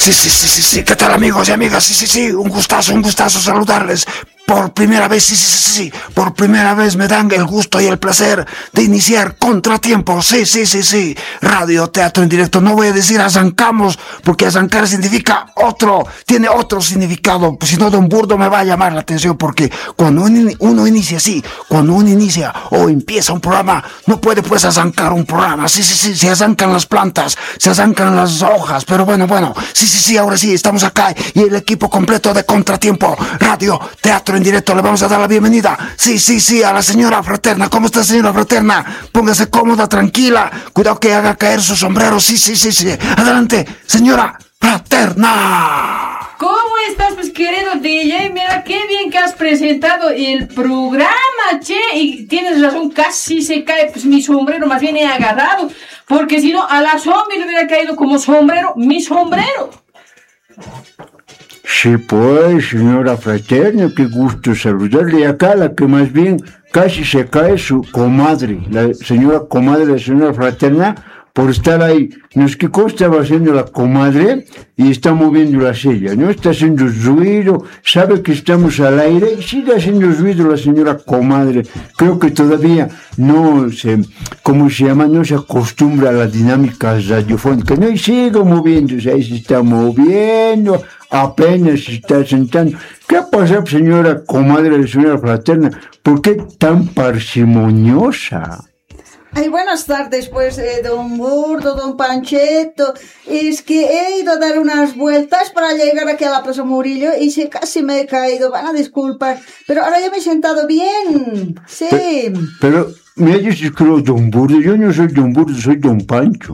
Sí. ¿Qué tal, amigos y amigas? Sí. Un gustazo saludarles. Por primera vez, sí. Por primera vez me dan el gusto y el placer de iniciar Contratiempo. Sí. Radio, teatro en directo. No voy a decir arrancamos, porque arrancar significa tiene otro significado. Si no, don Burdo me va a llamar la atención, porque cuando uno inicia así, cuando uno inicia o empieza un programa, no puede pues arrancar un programa. Sí. Se arrancan las plantas, se arrancan las hojas, pero bueno. Sí, ahora sí, estamos acá y el equipo completo de Contratiempo. Radio, teatro en directo, le vamos a dar la bienvenida. Sí, a la señora Fraterna. ¿Cómo está, señora Fraterna? Póngase cómoda, tranquila. Cuidado que haga caer su sombrero. Sí. Adelante, señora Fraterna. ¿Cómo estás, pues, querido DJ? Mira, qué bien que has presentado el programa, che. Y tienes razón, casi se cae, pues, mi sombrero. Más bien he agarrado, porque si no, a la zombie le hubiera caído como sombrero, mi sombrero. Sí, pues, señora Fraterna, qué gusto saludarle. Y acá la que más bien casi se cae su comadre, la señora comadre de la señora Fraterna, por estar ahí. No es que estaba haciendo la comadre y está moviendo la silla, ¿no? Está haciendo ruido, sabe que estamos al aire y sigue haciendo ruido la señora comadre. Creo que todavía no se acostumbra a la dinámica radiofónica, ¿no? Y sigue moviéndose, ahí se está moviendo, apenas se está sentando. ¿Qué pasa, señora comadre de señora Fraterna? ¿Por qué tan parsimoniosa? Ay, buenas tardes, pues, don Burdo, don Pancheto. Es que he ido a dar unas vueltas para llegar aquí a la Plaza Murillo y casi me he caído, van a disculpar. Pero ahora ya me he sentado bien, sí. Pero me hayas escrito don Burdo, yo no soy don Burdo, soy don Pancho.